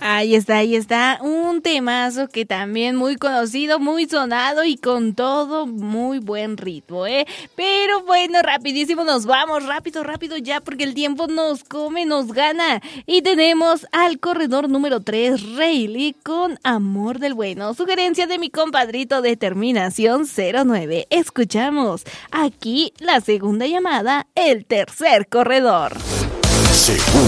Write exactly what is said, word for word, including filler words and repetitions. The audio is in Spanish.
Ahí está, ahí está, un temazo que también muy conocido, muy sonado y con todo muy buen ritmo, ¿eh? Pero bueno, rapidísimo nos vamos, rápido, rápido ya, porque el tiempo nos come, nos gana. Y tenemos al corredor número tres, Rayleigh, con Amor del Bueno, sugerencia de mi compadrito de terminación cero nueve. Escuchamos aquí la segunda llamada, el tercer corredor. Segunda